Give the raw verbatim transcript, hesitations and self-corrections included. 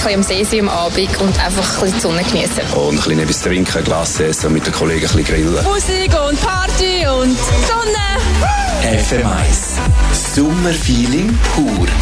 bisschen am See sein am Abend und einfach ein bisschen die Sonne genießen. Und ein bisschen etwas trinken, Glas essen, mit den Kollegen ein bisschen grillen. Musik und Party und Sonne. F M eins. Sommerfeeling pur.